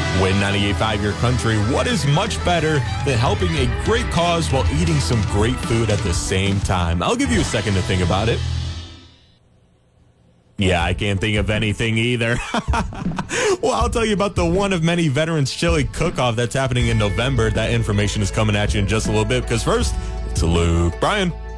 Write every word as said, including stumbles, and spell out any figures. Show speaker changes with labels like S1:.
S1: Win ninety-eight point five Your Country. What is much better than helping a great cause while eating some great food at the same time? I'll give you a second to think about it. Yeah, I can't think of anything either. Well, I'll tell you about the one of many Veterans Chili Cook-Off that's happening in November. That information is coming at you in just a little bit because first, it's Luke Bryan.